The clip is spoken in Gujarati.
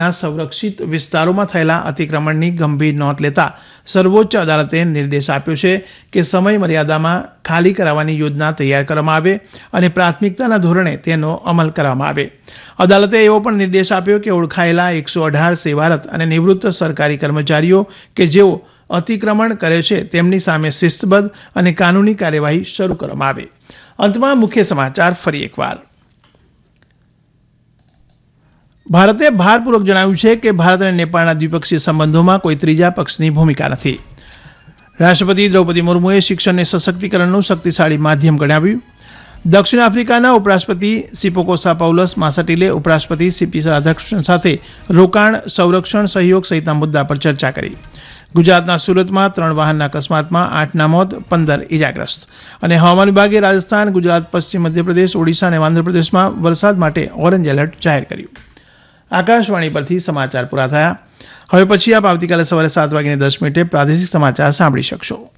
સંરક્ષિત વિસ્તારોમાં થયેલા અતિક્રમણની ગંભીર નોંધ લેતા સર્વોચ્ચ અદાલતે નિર્દેશ આપ્યો છે કે સમય મર્યાદામાં ખાલી કરાવવાની યોજના તૈયાર કરવામાં આવે અને પ્રાથમિકતાના ધોરણે તેનો અમલ કરવામાં આવે. અદાલતે એવો પણ નિર્દેશ આપ્યો કે ઓળખાયેલા 118 સેવારત અને નિવૃત્ત સરકારી કર્મચારીઓ કે જેઓ અતિક્રમણ કરે છે તેમની સામે શિસ્તબદ્ધ અને કાનૂની કાર્યવાહી શરૂ કરવામાં આવે. અંતમાં મુખ્ય સમાચાર ફરી એકવાર. ભારતે ભારપૂર્વક જણાવ્યું છે કે ભારત અને નેપાળના દ્વિપક્ષીય સંબંધોમાં કોઈ ત્રીજા પક્ષની ભૂમિકા નથી. રાષ્ટ્રપતિ દ્રૌપદી મુર્મુએ શિક્ષણને સશક્તિકરણનું શક્તિશાળી માધ્યમ ગણાવ્યું. દક્ષિણ આફ્રિકાના ઉપરાષ્ટ્રપતિ સિપોકોસા પૌલસ માસટીલે ઉપરાષ્ટ્રપતિ સીપી રાધાકૃષ્ણન સાથે રોકાણ, સંરક્ષણ, સહયોગ સહિતના મુદ્દા પર ચર્ચા કરી. ગુજરાતના સુરતમાં 3 વાહનના અકસ્માતમાં 8ના મોત, 15 ઇજાગ્રસ્ત. અને હવામાન વિભાગે રાજસ્થાન, ગુજરાત, પશ્ચિમ મધ્યપ્રદેશ, ઓડિશા અને આંધ્રપ્રદેશમાં વરસાદ માટે ઓરેન્જ એલર્ટ જાહેર કર્યું. આકાશવાણી પરથી સમાચાર પૂરા થયા. હવે પછી આપ આવતીકાલે સવારે 7:10 પ્રાદેશિક સમાચાર સાંભળી શકશો.